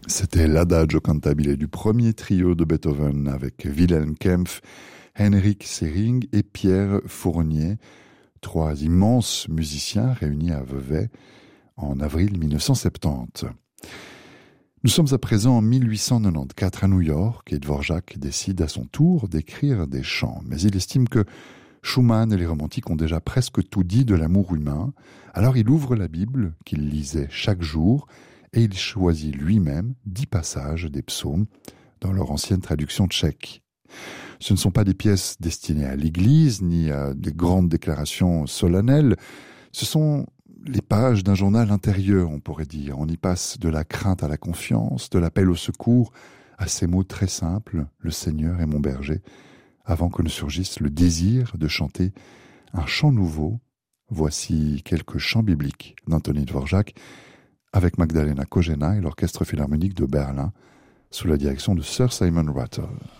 C'était l'Adagio cantabile du premier trio de Beethoven avec Wilhelm Kempff, Henrik Sering et Pierre Fournier, trois immenses musiciens réunis à Vevey en avril 1970. Nous sommes à présent en 1894 à New York et Dvorak décide à son tour d'écrire des chants. Mais il estime que Schumann et les romantiques ont déjà presque tout dit de l'amour humain. Alors il ouvre la Bible qu'il lisait chaque jour et il choisit lui-même 10 passages des psaumes dans leur ancienne traduction tchèque. Ce ne sont pas des pièces destinées à l'Église ni à des grandes déclarations solennelles. Ce sont les pages d'un journal intérieur, on pourrait dire. On y passe de la crainte à la confiance, de l'appel au secours, à ces mots très simples, « Le Seigneur est mon berger », avant que ne surgisse le désir de chanter un chant nouveau. Voici quelques chants bibliques d'Anthony Dvorak, avec Magdalena Kojena et l'Orchestre Philharmonique de Berlin, sous la direction de Sir Simon Rattle.